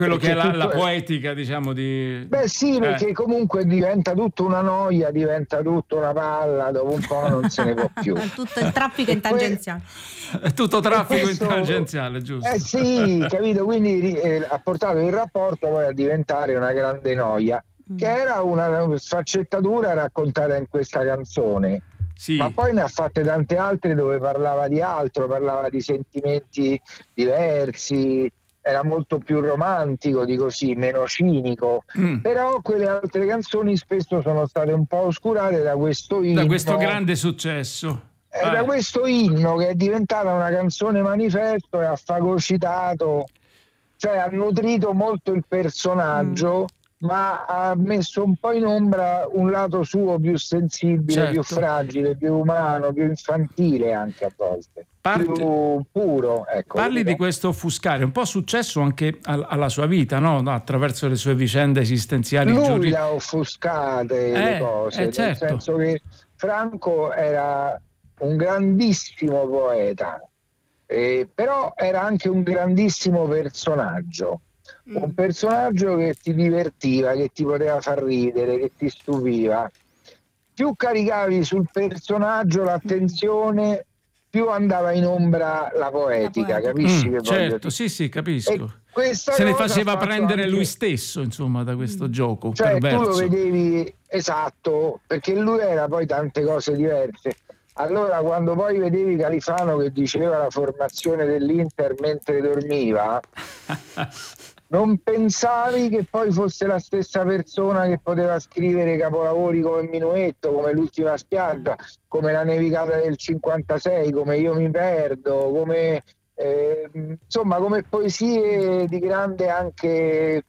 quello che è la tutto poetica, diciamo, di... Beh sì, perché comunque diventa tutto una noia, diventa tutto una palla, dopo un po' non se ne può più. Tutto il traffico in tangenziale. È tutto traffico questo, in tangenziale, giusto? Sì, capito? Quindi ha portato il rapporto poi a diventare una grande noia, che era una sfaccettatura raccontata in questa canzone. Sì. Ma poi ne ha fatte tante altre dove parlava di altro, parlava di sentimenti diversi, era molto più romantico di così, meno cinico. Però quelle altre canzoni spesso sono state un po' oscurate da questo inno. Da questo grande successo. Da questo inno che è diventata una canzone manifesto e ha fagocitato, cioè ha nutrito molto il personaggio, ma ha messo un po' in ombra un lato suo più sensibile, più fragile, più umano, più infantile anche a volte, più puro. Ecco, parli di questo offuscare, un po' successo anche alla sua vita, no? Attraverso le sue vicende esistenziali. Lui le ha offuscate le cose, certo. Nel senso che Franco era un grandissimo poeta, però era anche un grandissimo personaggio. Un personaggio che ti divertiva, che ti poteva far ridere, che ti stupiva. Più caricavi sul personaggio l'attenzione, più andava in ombra la poetica, capisci che voglio dire? Sì, capisco. Se ne faceva prendere anche lui stesso, insomma, da questo gioco. Cioè perverso. Tu lo vedevi, esatto, perché lui era poi tante cose diverse. Allora quando poi vedevi Califano che diceva la formazione dell'Inter mentre dormiva, non pensavi che poi fosse la stessa persona che poteva scrivere capolavori come Minuetto, come L'ultima spiaggia, come La nevicata del 56, come Io mi perdo, come insomma come poesie di grande anche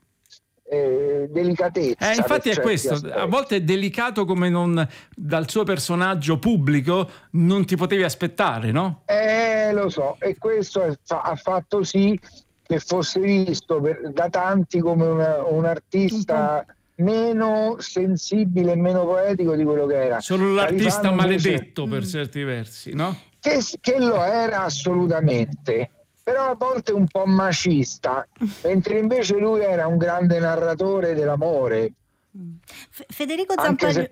delicatezza. Infatti è questo, a volte è delicato come non, dal suo personaggio pubblico non ti potevi aspettare, no? Lo so, e questo ha fatto sì che fosse visto da tanti come un artista meno sensibile e meno poetico di quello che era. Solo l'artista Califano maledetto per certi versi, no? Che lo era assolutamente, però a volte un po' macista, mentre invece lui era un grande narratore dell'amore. Federico Zampaglione,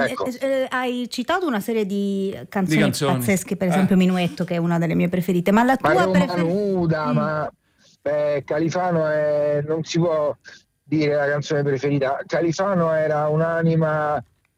hai citato una serie di canzoni pazzesche, per esempio Minuetto, che è una delle mie preferite, ma la tua preferita? Ma Califano non si può dire la canzone preferita. Califano era un'anima,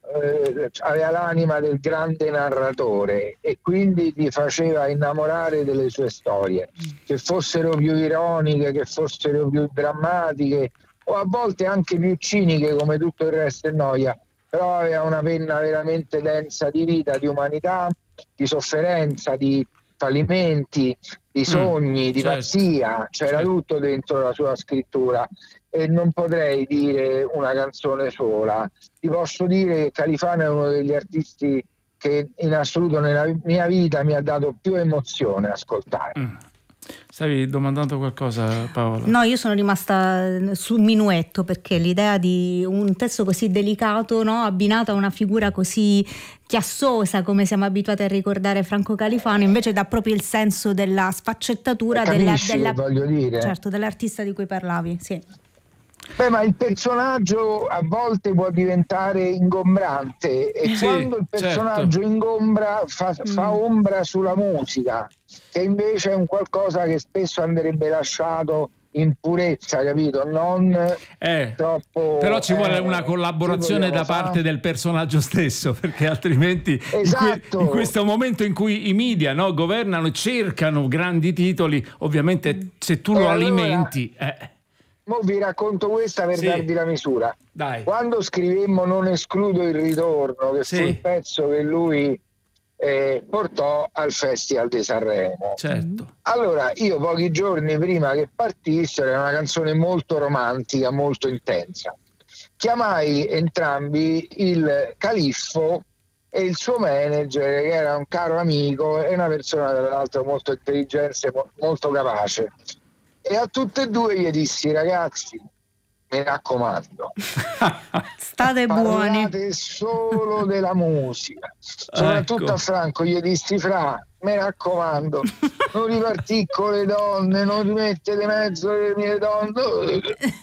aveva l'anima del grande narratore e quindi ti faceva innamorare delle sue storie, che fossero più ironiche, che fossero più drammatiche o a volte anche più ciniche come Tutto il resto è noia, però aveva una penna veramente densa di vita, di umanità, di sofferenza, di fallimenti, di sogni, di pazzia, c'era tutto dentro la sua scrittura e non potrei dire una canzone sola. Ti posso dire che Califano è uno degli artisti che in assoluto nella mia vita mi ha dato più emozione ascoltare. Stavi domandando qualcosa, Paola? No, io sono rimasta su Minuetto perché l'idea di un testo così delicato, no, abbinato a una figura così chiassosa come siamo abituati a ricordare Franco Califano, invece dà proprio il senso della sfaccettatura voglio dire. Certo, dell'artista di cui parlavi, sì. Beh, ma il personaggio a volte può diventare ingombrante e quando il personaggio ingombra fa ombra sulla musica, che invece è un qualcosa che spesso andrebbe lasciato in purezza, capito? Non troppo. Però ci vuole una collaborazione da parte del personaggio stesso, perché altrimenti in questo momento in cui i media, no, governano e cercano grandi titoli, ovviamente se tu lo alimenti. Mo vi racconto questa per darvi la misura. Dai. Quando scrivemmo Non escludo il ritorno, che fu il pezzo che lui portò al Festival di Sanremo. Certo. Allora, io pochi giorni prima che partisse, era una canzone molto romantica, molto intensa. Chiamai entrambi il Califfo e il suo manager, che era un caro amico e una persona tra l'altro molto intelligente, molto capace. E a tutte e due gli dissi: ragazzi, mi raccomando, state buoni, parlate solo della musica. Soprattutto a Franco gli dissi: Fra, mi raccomando, non ripartì con le donne, non rimettete mezzo le mie donne.